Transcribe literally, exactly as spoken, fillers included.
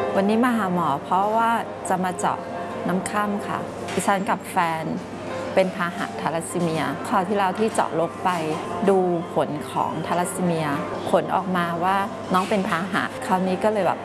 วันนี้มาหาหมอเพราะว่าจะมาเจาะน้ำค่ำค่ะดิฉันกับแฟนเป็นพาหะทาลัสซีเมียคราวที่แล้วที่เจาะลกไปดูผลของทาลัสซีเมียผลออกมาว่าน้องเป็นพาหะคราวนี้ก็เลยแบบ